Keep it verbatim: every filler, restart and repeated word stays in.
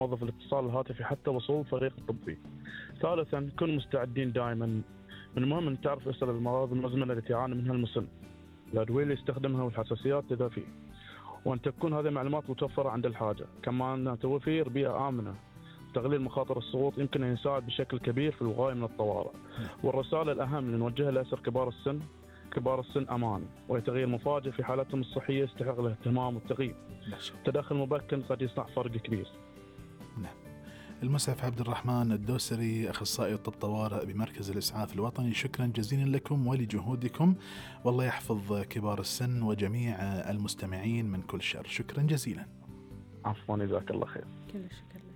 موظف الاتصال الهاتفي حتى وصول الفريق الطبي. ثالثا كن مستعدين دائما. من المهم أن تعرف اسأل المرض المزمنة التي يعاني منها المسن، الأدوية اللي يستخدمها والحساسيات إذا فيه، وأن تكون هذه المعلومات متوفرة عند الحاجة. كما أن توفير بيئة آمنة تقليل مخاطر السقوط يمكن أن يساعد بشكل كبير في الوقاية من الطوارئ. والرسالة الأهم اللي نوجهها لأسر كبار السن، كبار السن أمان، وتغيير مفاجئ في حالتهم الصحية يستحق الاهتمام والتغيير. التدخل المبكر قد يصنع فرق كبير. نعم. المسعف عبد الرحمن الدوسري، أخصائي طب طوارئ بمركز الإسعاف الوطني، شكرا جزيلا لكم ولجهودكم، والله يحفظ كبار السن وجميع المستمعين من كل شر. شكرا جزيلا. عفوا، جزاك الله خير. كل شكر.